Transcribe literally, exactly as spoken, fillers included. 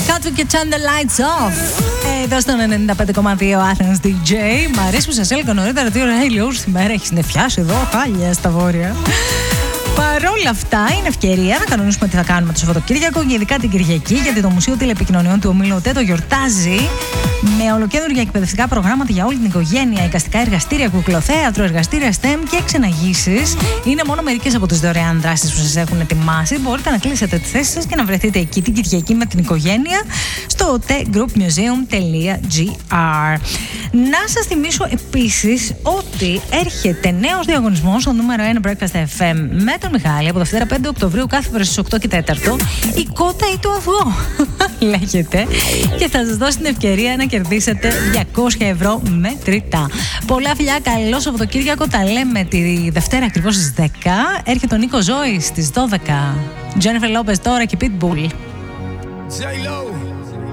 Κάτω και turn the lights off. Εδώ στον ενενήντα πέντε κόμμα δύο Athens ντι τζέι. Μ' αρέσει που σας έλεγα νωρίτερα τι ωραία ηλιούς σήμερα έχει συννεφιάσει εδώ, χάλια στα βόρεια. Παρ' όλα αυτά, είναι ευκαιρία να κανονίσουμε τι θα κάνουμε το Σαββατοκύριακο και ειδικά την Κυριακή, γιατί το Μουσείο Τηλεπικοινωνιών του Ομίλου ΟΤΕ το γιορτάζει με ολοκαίρια εκπαιδευτικά προγράμματα για όλη την οικογένεια, εικαστικά εργαστήρια, κουκλοθέατρο, εργαστήρια STEM και ξεναγήσεις. Είναι μόνο μερικές από τις δωρεάν δράσεις που σας έχουν ετοιμάσει. Μπορείτε να κλείσετε τη θέση σας και να βρεθείτε εκεί την Κυριακή με την οικογένεια στο otegroupmuseum τελεία gr. Να σας θυμίσω επίσης ότι έρχεται νέος διαγωνισμός στο νούμερο ένα Breakfast εφ εμ με τον Μιχάλη από Δευτέρα πέντε Οκτωβρίου κάθε φορά στις οκτώ και τέσσερα. Η κότα ή το αυγό λέγεται, και θα σας δώσει την ευκαιρία να κερδίσετε διακόσια ευρώ μετρητά. Πολλά φιλιά, καλό Σαββατοκύριακο. Τα λέμε τη Δευτέρα ακριβώς στις δέκα. Έρχεται ο Νίκο Ζώη στις δώδεκα. Jennifer Lopez τώρα και Pitbull.